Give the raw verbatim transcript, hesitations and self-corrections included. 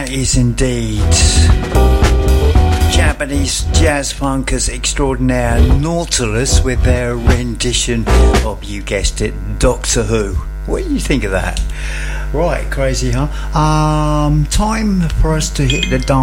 That is indeed Japanese jazz funkers extraordinaire Nautilus with their rendition of, you guessed it, Doctor Who. What do you think of that? Right, crazy, huh? Um, time for us to hit the dance.